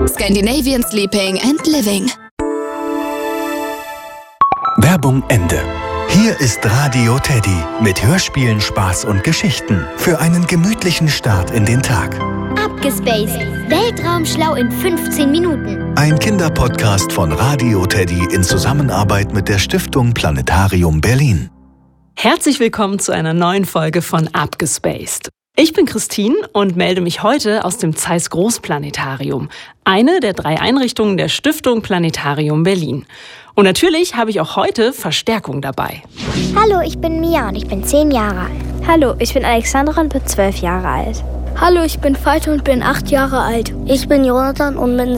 Scandinavian Sleeping and Living. Werbung Ende. Hier ist Radio Teddy mit Hörspielen, Spaß und Geschichten für einen gemütlichen Start in den Tag. Abgespaced. Weltraumschlau in 15 Minuten. Ein Kinderpodcast von Radio Teddy in Zusammenarbeit mit der Stiftung Planetarium Berlin. Herzlich willkommen zu einer neuen Folge von Abgespaced. Ich bin Christine und melde mich heute aus dem Zeiss Großplanetarium, eine der 3 Einrichtungen der Stiftung Planetarium Berlin. Und natürlich habe ich auch heute Verstärkung dabei. Hallo, ich bin Mia und ich bin 10 Jahre alt. Hallo, ich bin Alexandra und bin 12 Jahre alt. Hallo, ich bin Veit und bin 8 Jahre alt. Ich bin Jonathan und bin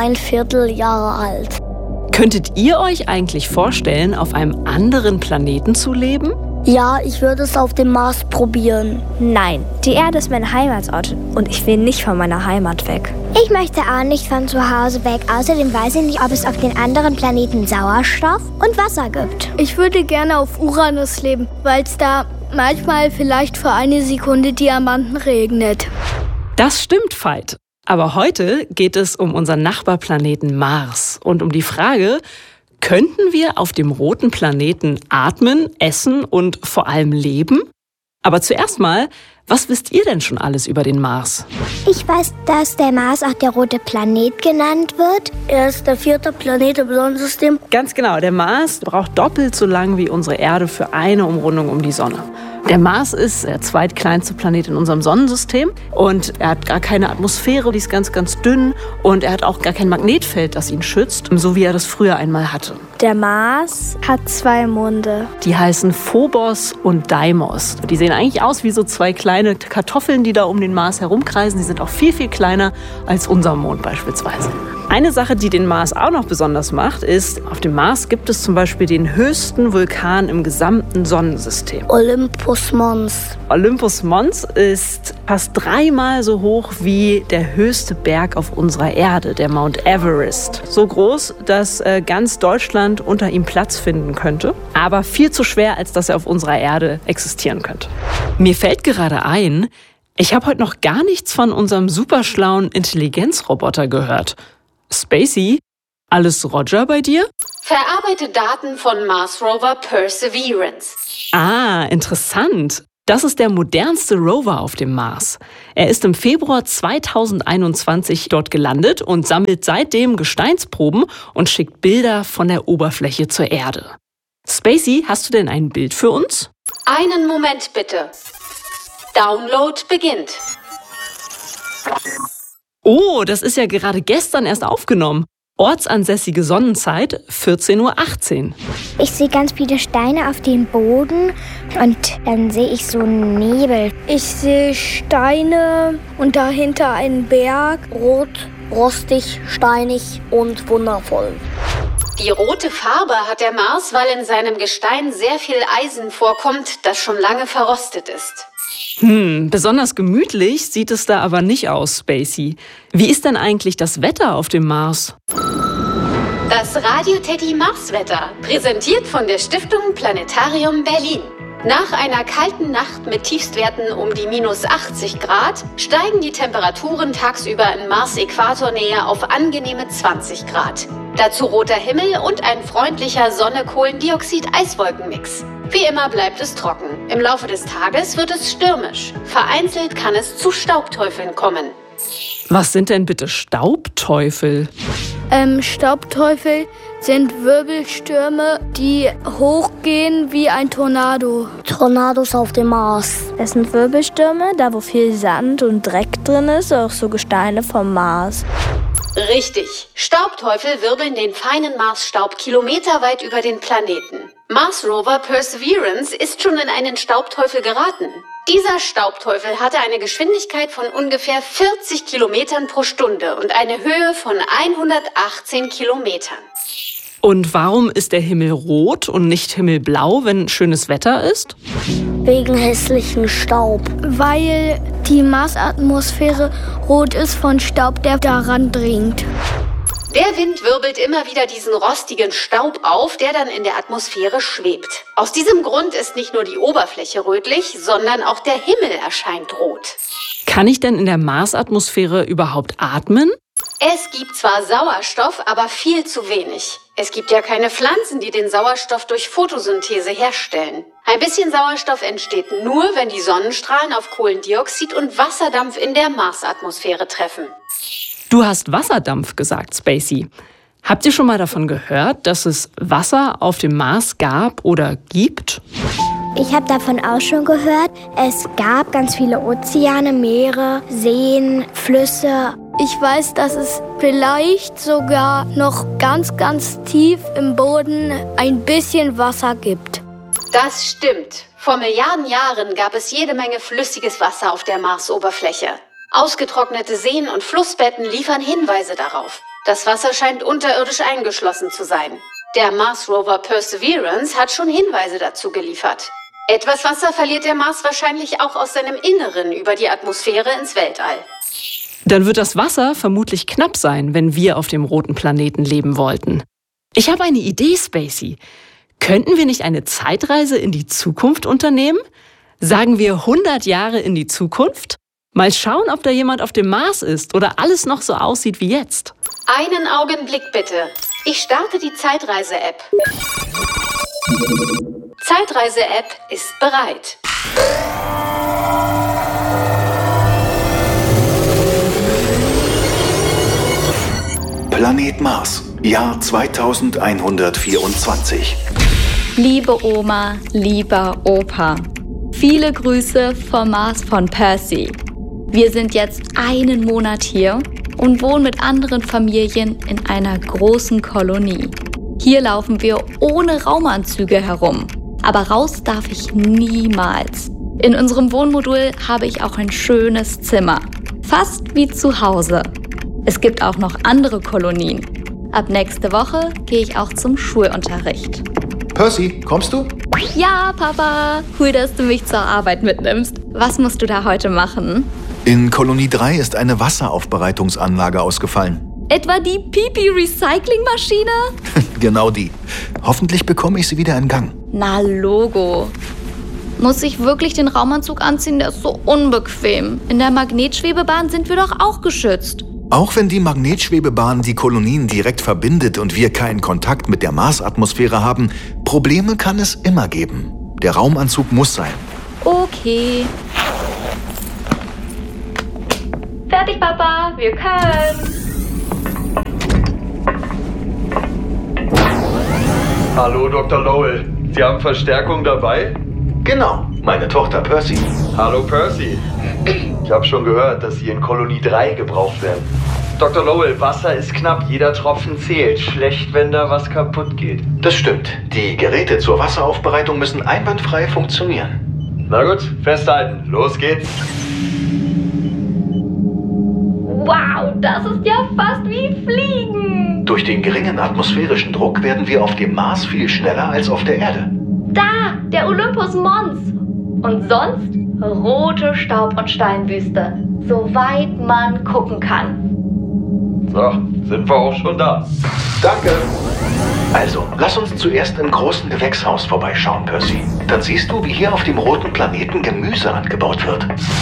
7,25 Jahre alt. Könntet ihr euch eigentlich vorstellen, auf einem anderen Planeten zu leben? Ja, ich würde es auf dem Mars probieren. Nein, die Erde ist mein Heimatort und ich will nicht von meiner Heimat weg. Ich möchte auch nicht von zu Hause weg. Außerdem weiß ich nicht, ob es auf den anderen Planeten Sauerstoff und Wasser gibt. Ich würde gerne auf Uranus leben, weil es da manchmal vielleicht für eine Sekunde Diamanten regnet. Das stimmt, Veit. Aber heute geht es um unseren Nachbarplaneten Mars und um die Frage, könnten wir auf dem roten Planeten atmen, essen und vor allem leben? Aber zuerst mal, was wisst ihr denn schon alles über den Mars? Ich weiß, dass der Mars auch der rote Planet genannt wird. Er ist der 4. Planet im Sonnensystem. Ganz genau, der Mars braucht doppelt so lang wie unsere Erde für eine Umrundung um die Sonne. Der Mars ist der zweitkleinste Planet in unserem Sonnensystem und er hat gar keine Atmosphäre, die ist ganz, ganz dünn und er hat auch gar kein Magnetfeld, das ihn schützt, so wie er das früher einmal hatte. Der Mars hat 2 Monde. Die heißen Phobos und Deimos. Die sehen eigentlich aus wie so 2 kleine Kartoffeln, die da um den Mars herumkreisen. Die sind auch viel, viel kleiner als unser Mond beispielsweise. Eine Sache, die den Mars auch noch besonders macht, ist, auf dem Mars gibt es zum Beispiel den höchsten Vulkan im gesamten Sonnensystem. Olympus Mons. Olympus Mons ist fast 3-mal so hoch wie der höchste Berg auf unserer Erde, der Mount Everest. So groß, dass ganz Deutschland unter ihm Platz finden könnte, aber viel zu schwer, als dass er auf unserer Erde existieren könnte. Mir fällt gerade ein, ich habe heute noch gar nichts von unserem superschlauen Intelligenzroboter gehört. Spacey, alles Roger bei dir? Verarbeite Daten von Mars Rover Perseverance. Ah, interessant. Das ist der modernste Rover auf dem Mars. Er ist im Februar 2021 dort gelandet und sammelt seitdem Gesteinsproben und schickt Bilder von der Oberfläche zur Erde. Spacey, hast du denn ein Bild für uns? Einen Moment bitte. Download beginnt. Oh, das ist ja gerade gestern erst aufgenommen. Ortsansässige Sonnenzeit, 14:18 Uhr. Ich sehe ganz viele Steine auf dem Boden und dann sehe ich so einen Nebel. Ich sehe Steine und dahinter einen Berg. Rot, rostig, steinig und wundervoll. Die rote Farbe hat der Mars, weil in seinem Gestein sehr viel Eisen vorkommt, das schon lange verrostet ist. Besonders gemütlich sieht es da aber nicht aus, Spacey. Wie ist denn eigentlich das Wetter auf dem Mars? Das Radio Teddy Marswetter, präsentiert von der Stiftung Planetarium Berlin. Nach einer kalten Nacht mit Tiefstwerten um die -80 Grad steigen die Temperaturen tagsüber in Mars-Äquatornähe auf angenehme 20 Grad. Dazu roter Himmel und ein freundlicher Sonne-Kohlendioxid-Eiswolkenmix. Wie immer bleibt es trocken. Im Laufe des Tages wird es stürmisch. Vereinzelt kann es zu Staubteufeln kommen. Was sind denn bitte Staubteufel? Staubteufel sind Wirbelstürme, die hochgehen wie ein Tornado. Tornados auf dem Mars. Das sind Wirbelstürme, da wo viel Sand und Dreck drin ist, auch so Gesteine vom Mars. Richtig. Staubteufel wirbeln den feinen Marsstaub kilometerweit über den Planeten. Mars Rover Perseverance ist schon in einen Staubteufel geraten. Dieser Staubteufel hatte eine Geschwindigkeit von ungefähr 40 Kilometern pro Stunde und eine Höhe von 118 Kilometern. Und warum ist der Himmel rot und nicht himmelblau, wenn schönes Wetter ist? Wegen hässlichen Staub. Weil die Marsatmosphäre rot ist von Staub, der daran dringt. Der Wind wirbelt immer wieder diesen rostigen Staub auf, der dann in der Atmosphäre schwebt. Aus diesem Grund ist nicht nur die Oberfläche rötlich, sondern auch der Himmel erscheint rot. Kann ich denn in der Marsatmosphäre überhaupt atmen? Es gibt zwar Sauerstoff, aber viel zu wenig. Es gibt ja keine Pflanzen, die den Sauerstoff durch Photosynthese herstellen. Ein bisschen Sauerstoff entsteht nur, wenn die Sonnenstrahlen auf Kohlendioxid und Wasserdampf in der Marsatmosphäre treffen. Du hast Wasserdampf gesagt, Spacey. Habt ihr schon mal davon gehört, dass es Wasser auf dem Mars gab oder gibt? Ich habe davon auch schon gehört. Es gab ganz viele Ozeane, Meere, Seen, Flüsse. Ich weiß, dass es vielleicht sogar noch ganz, ganz tief im Boden ein bisschen Wasser gibt. Das stimmt. Vor Milliarden Jahren gab es jede Menge flüssiges Wasser auf der Marsoberfläche. Ausgetrocknete Seen und Flussbetten liefern Hinweise darauf. Das Wasser scheint unterirdisch eingeschlossen zu sein. Der Mars-Rover Perseverance hat schon Hinweise dazu geliefert. Etwas Wasser verliert der Mars wahrscheinlich auch aus seinem Inneren über die Atmosphäre ins Weltall. Dann wird das Wasser vermutlich knapp sein, wenn wir auf dem roten Planeten leben wollten. Ich habe eine Idee, Spacey. Könnten wir nicht eine Zeitreise in die Zukunft unternehmen? Sagen wir 100 Jahre in die Zukunft? Mal schauen, ob da jemand auf dem Mars ist oder alles noch so aussieht wie jetzt. Einen Augenblick bitte. Ich starte die Zeitreise-App. Zeitreise-App ist bereit. Planet Mars, Jahr 2124. Liebe Oma, lieber Opa, viele Grüße vom Mars von Percy. Wir sind jetzt einen Monat hier und wohnen mit anderen Familien in einer großen Kolonie. Hier laufen wir ohne Raumanzüge herum, aber raus darf ich niemals. In unserem Wohnmodul habe ich auch ein schönes Zimmer, fast wie zu Hause. Es gibt auch noch andere Kolonien. Ab nächste Woche gehe ich auch zum Schulunterricht. Percy, kommst du? Ja, Papa. Cool, dass du mich zur Arbeit mitnimmst. Was musst du da heute machen? In Kolonie 3 ist eine Wasseraufbereitungsanlage ausgefallen. Etwa die Pipi-Recycling-Maschine? Genau die. Hoffentlich bekomme ich sie wieder in Gang. Na, Logo. Muss ich wirklich den Raumanzug anziehen? Der ist so unbequem. In der Magnetschwebebahn sind wir doch auch geschützt. Auch wenn die Magnetschwebebahn die Kolonien direkt verbindet und wir keinen Kontakt mit der Marsatmosphäre haben, Probleme kann es immer geben. Der Raumanzug muss sein. Okay. Fertig, Papa. Wir können. Hallo, Dr. Lowell. Sie haben Verstärkung dabei? Genau, meine Tochter Percy. Hallo, Percy. Ich habe schon gehört, dass Sie in Kolonie 3 gebraucht werden. Dr. Lowell, Wasser ist knapp. Jeder Tropfen zählt. Schlecht, wenn da was kaputt geht. Das stimmt. Die Geräte zur Wasseraufbereitung müssen einwandfrei funktionieren. Na gut, festhalten. Los geht's. Wow, das ist ja fast wie Fliegen. Durch den geringen atmosphärischen Druck werden wir auf dem Mars viel schneller als auf der Erde. Da, der Olympus Mons. Und sonst rote Staub- und Steinwüste, soweit man gucken kann. So, sind wir auch schon da. Danke. Also, lass uns zuerst im großen Gewächshaus vorbeischauen, Percy. Dann siehst du, wie hier auf dem roten Planeten Gemüse angebaut wird.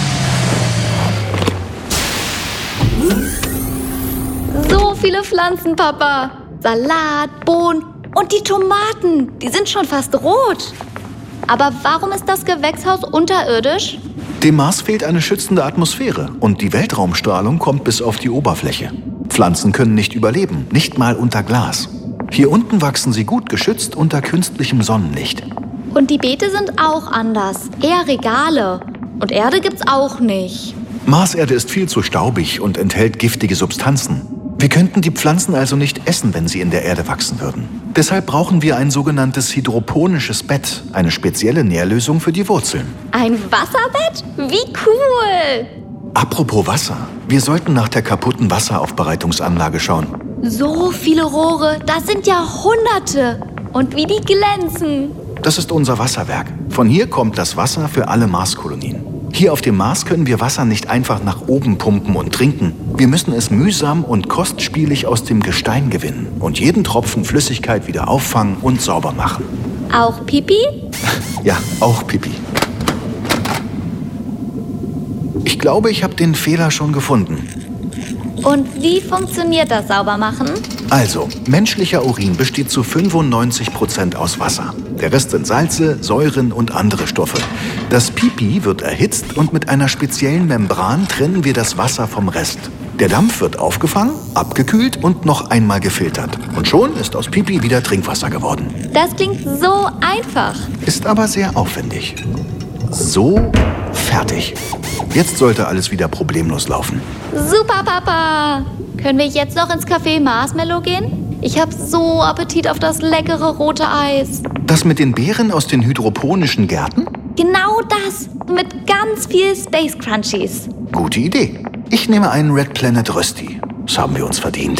So viele Pflanzen, Papa. Salat, Bohnen und die Tomaten. Die sind schon fast rot. Aber warum ist das Gewächshaus unterirdisch? Dem Mars fehlt eine schützende Atmosphäre und die Weltraumstrahlung kommt bis auf die Oberfläche. Pflanzen können nicht überleben, nicht mal unter Glas. Hier unten wachsen sie gut geschützt unter künstlichem Sonnenlicht. Und die Beete sind auch anders, eher Regale. Und Erde gibt's auch nicht. Marserde ist viel zu staubig und enthält giftige Substanzen. Wir könnten die Pflanzen also nicht essen, wenn sie in der Erde wachsen würden. Deshalb brauchen wir ein sogenanntes hydroponisches Bett, eine spezielle Nährlösung für die Wurzeln. Ein Wasserbett? Wie cool! Apropos Wasser, wir sollten nach der kaputten Wasseraufbereitungsanlage schauen. So viele Rohre, das sind ja Hunderte. Und wie die glänzen. Das ist unser Wasserwerk. Von hier kommt das Wasser für alle Marskolonien. Hier auf dem Mars können wir Wasser nicht einfach nach oben pumpen und trinken. Wir müssen es mühsam und kostspielig aus dem Gestein gewinnen und jeden Tropfen Flüssigkeit wieder auffangen und sauber machen. Auch Pipi? Ja, auch Pipi. Ich glaube, ich habe den Fehler schon gefunden. Und wie funktioniert das Saubermachen? Also, menschlicher Urin besteht zu 95% aus Wasser. Der Rest sind Salze, Säuren und andere Stoffe. Das Pipi wird erhitzt und mit einer speziellen Membran trennen wir das Wasser vom Rest. Der Dampf wird aufgefangen, abgekühlt und noch einmal gefiltert. Und schon ist aus Pipi wieder Trinkwasser geworden. Das klingt so einfach. Ist aber sehr aufwendig. So, fertig. Jetzt sollte alles wieder problemlos laufen. Super, Papa! Können wir jetzt noch ins Café Marshmallow gehen? Ich habe so Appetit auf das leckere rote Eis. Das mit den Beeren aus den hydroponischen Gärten? Genau das! Mit ganz viel Space Crunchies. Gute Idee. Ich nehme einen Red Planet Rösti. Das haben wir uns verdient.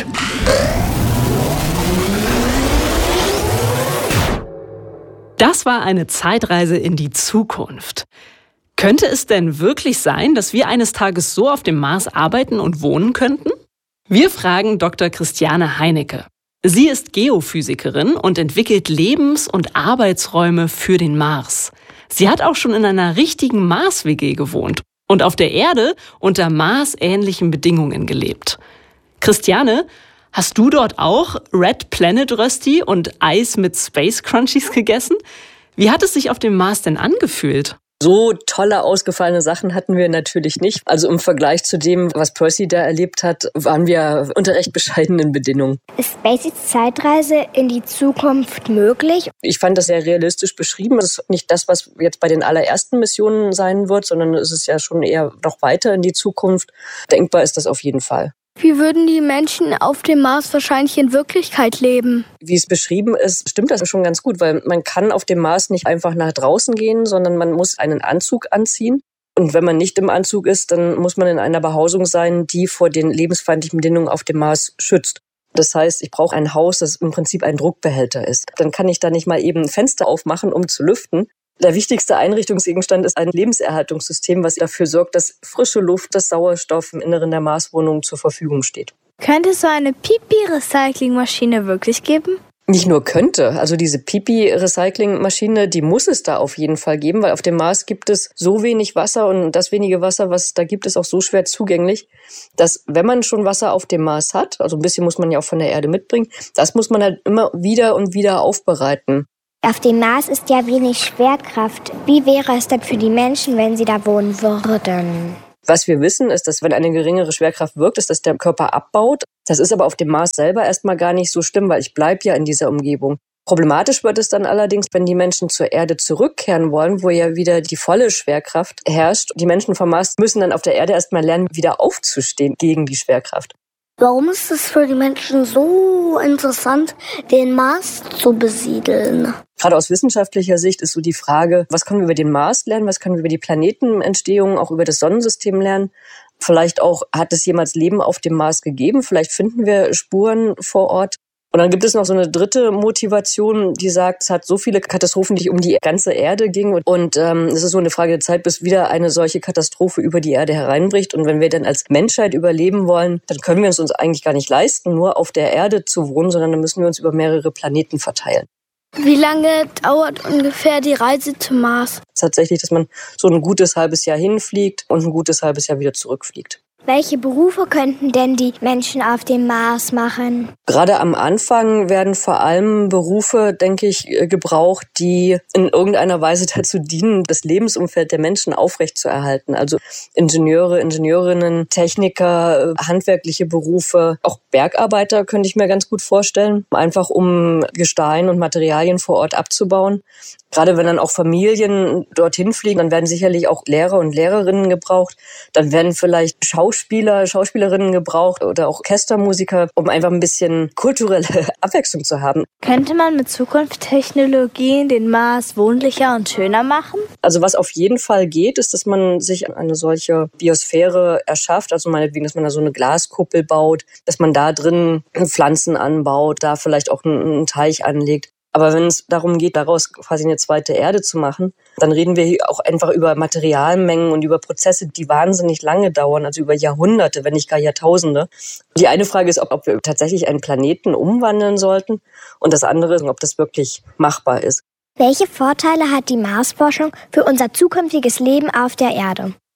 Das war eine Zeitreise in die Zukunft. Könnte es denn wirklich sein, dass wir eines Tages so auf dem Mars arbeiten und wohnen könnten? Wir fragen Dr. Christiane Heinecke. Sie ist Geophysikerin und entwickelt Lebens- und Arbeitsräume für den Mars. Sie hat auch schon in einer richtigen Mars-WG gewohnt und auf der Erde unter Mars-ähnlichen Bedingungen gelebt. Christiane, hast du dort auch Red Planet Rösti und Eis mit Space Crunchies gegessen? Wie hat es sich auf dem Mars denn angefühlt? So tolle, ausgefallene Sachen hatten wir natürlich nicht. Also im Vergleich zu dem, was Percy da erlebt hat, waren wir unter recht bescheidenen Bedingungen. Ist Spacys Zeitreise in die Zukunft möglich? Ich fand das sehr realistisch beschrieben. Es ist nicht das, was jetzt bei den allerersten Missionen sein wird, sondern es ist ja schon eher noch weiter in die Zukunft. Denkbar ist das auf jeden Fall. Wie würden die Menschen auf dem Mars wahrscheinlich in Wirklichkeit leben? Wie es beschrieben ist, stimmt das schon ganz gut, weil man kann auf dem Mars nicht einfach nach draußen gehen, sondern man muss einen Anzug anziehen. Und wenn man nicht im Anzug ist, dann muss man in einer Behausung sein, die vor den lebensfeindlichen Bedingungen auf dem Mars schützt. Das heißt, ich brauche ein Haus, das im Prinzip ein Druckbehälter ist. Dann kann ich da nicht mal eben ein Fenster aufmachen, um zu lüften. Der wichtigste Einrichtungsgegenstand ist ein Lebenserhaltungssystem, was dafür sorgt, dass frische Luft, das Sauerstoff im Inneren der Marswohnung zur Verfügung steht. Könnte es so eine Pipi-Recyclingmaschine wirklich geben? Nicht nur könnte, also diese Pipi-Recyclingmaschine, die muss es da auf jeden Fall geben, weil auf dem Mars gibt es so wenig Wasser und das wenige Wasser, was da gibt, ist auch so schwer zugänglich, dass wenn man schon Wasser auf dem Mars hat, also ein bisschen muss man ja auch von der Erde mitbringen, das muss man halt immer wieder und wieder aufbereiten. Auf dem Mars ist ja wenig Schwerkraft. Wie wäre es denn für die Menschen, wenn sie da wohnen würden? Was wir wissen, ist, dass wenn eine geringere Schwerkraft wirkt, ist, dass der Körper abbaut. Das ist aber auf dem Mars selber erstmal gar nicht so schlimm, weil ich bleibe ja in dieser Umgebung. Problematisch wird es dann allerdings, wenn die Menschen zur Erde zurückkehren wollen, wo ja wieder die volle Schwerkraft herrscht. Die Menschen vom Mars müssen dann auf der Erde erstmal lernen, wieder aufzustehen gegen die Schwerkraft. Warum ist es für die Menschen so interessant, den Mars zu besiedeln? Gerade aus wissenschaftlicher Sicht ist so die Frage, was können wir über den Mars lernen, was können wir über die Planetenentstehung, auch über das Sonnensystem lernen? Vielleicht auch, hat es jemals Leben auf dem Mars gegeben? Vielleicht finden wir Spuren vor Ort. Und dann gibt es noch so eine dritte Motivation, die sagt, es hat so viele Katastrophen, die um die ganze Erde gingen. Und es ist so eine Frage der Zeit, bis wieder eine solche Katastrophe über die Erde hereinbricht. Und wenn wir dann als Menschheit überleben wollen, dann können wir es uns eigentlich gar nicht leisten, nur auf der Erde zu wohnen, sondern dann müssen wir uns über mehrere Planeten verteilen. Wie lange dauert ungefähr die Reise zum Mars? Tatsächlich, dass man so ein gutes halbes Jahr hinfliegt und ein gutes halbes Jahr wieder zurückfliegt. Welche Berufe könnten denn die Menschen auf dem Mars machen? Gerade am Anfang werden vor allem Berufe, denke ich, gebraucht, die in irgendeiner Weise dazu dienen, das Lebensumfeld der Menschen aufrechtzuerhalten. Also Ingenieure, Ingenieurinnen, Techniker, handwerkliche Berufe, auch Bergarbeiter könnte ich mir ganz gut vorstellen, einfach um Gestein und Materialien vor Ort abzubauen. Gerade wenn dann auch Familien dorthin fliegen, dann werden sicherlich auch Lehrer und Lehrerinnen gebraucht. Dann werden vielleicht Schauspieler, Schauspielerinnen gebraucht oder auch Orchestermusiker, um einfach ein bisschen kulturelle Abwechslung zu haben. Könnte man mit Zukunftstechnologien den Mars wohnlicher und schöner machen? Also was auf jeden Fall geht, ist, dass man sich eine solche Biosphäre erschafft. Also meinetwegen, dass man da so eine Glaskuppel baut, dass man da drin Pflanzen anbaut, da vielleicht auch einen Teich anlegt. Aber wenn es darum geht, daraus quasi eine zweite Erde zu machen, dann reden wir hier auch einfach über Materialmengen und über Prozesse, die wahnsinnig lange dauern, also über Jahrhunderte, wenn nicht gar Jahrtausende. Die eine Frage ist, ob wir tatsächlich einen Planeten umwandeln sollten und das andere ist, ob das wirklich machbar ist. Welche Vorteile hat die Marsforschung für unser zukünftiges Leben auf der Erde?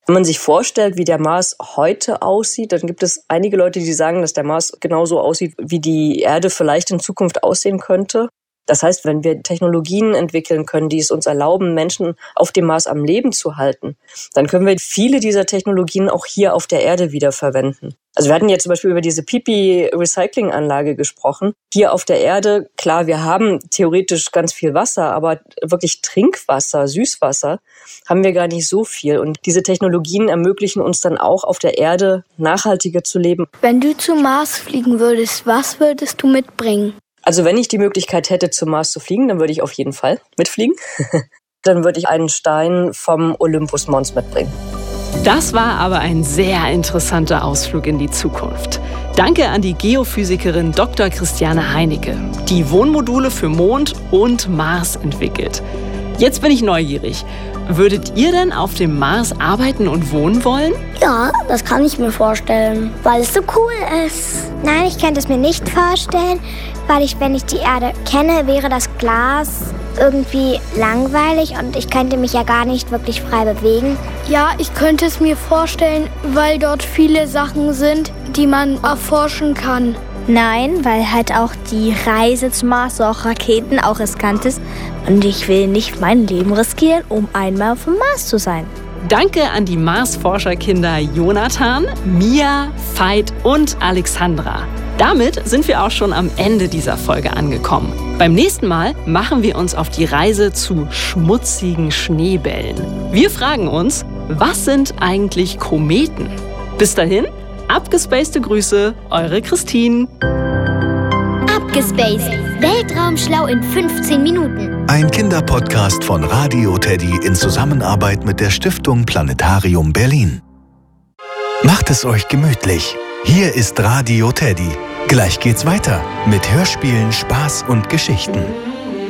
Wenn man sich vorstellt, wie der Mars heute aussieht, dann gibt es einige Leute, die sagen, dass der Mars genauso aussieht, wie die Erde vielleicht in Zukunft aussehen könnte. Das heißt, wenn wir Technologien entwickeln können, die es uns erlauben, Menschen auf dem Mars am Leben zu halten, dann können wir viele dieser Technologien auch hier auf der Erde wiederverwenden. Also wir hatten jetzt zum Beispiel über diese Pipi-Recycling-Anlage gesprochen. Hier auf der Erde, klar, wir haben theoretisch ganz viel Wasser, aber wirklich Trinkwasser, Süßwasser haben wir gar nicht so viel. Und diese Technologien ermöglichen uns dann auch auf der Erde nachhaltiger zu leben. Wenn du zum Mars fliegen würdest, was würdest du mitbringen? Also wenn ich die Möglichkeit hätte, zum Mars zu fliegen, dann würde ich auf jeden Fall mitfliegen. Dann würde ich einen Stein vom Olympus Mons mitbringen. Das war aber ein sehr interessanter Ausflug in die Zukunft. Danke an die Geophysikerin Dr. Christiane Heinecke, die Wohnmodule für Mond und Mars entwickelt. Jetzt bin ich neugierig. Würdet ihr denn auf dem Mars arbeiten und wohnen wollen? Ja, das kann ich mir vorstellen, weil es so cool ist. Nein, ich könnte es mir nicht vorstellen, weil wenn ich die Erde kenne, wäre das Glas irgendwie langweilig und ich könnte mich ja gar nicht wirklich frei bewegen. Ja, ich könnte es mir vorstellen, weil dort viele Sachen sind, die man erforschen kann. Nein, weil halt auch die Reise zum Mars, auch Raketen, auch riskant ist. Und ich will nicht mein Leben riskieren, um einmal auf dem Mars zu sein. Danke an die Mars-Forscherkinder Jonathan, Mia, Veit und Alexandra. Damit sind wir auch schon am Ende dieser Folge angekommen. Beim nächsten Mal machen wir uns auf die Reise zu schmutzigen Schneebällen. Wir fragen uns, was sind eigentlich Kometen? Bis dahin, abgespacede Grüße, eure Christine. Abgespaced. Weltraumschlau in 15 Minuten. Ein Kinderpodcast von Radio Teddy in Zusammenarbeit mit der Stiftung Planetarium Berlin. Macht es euch gemütlich. Hier ist Radio Teddy. Gleich geht's weiter mit Hörspielen, Spaß und Geschichten.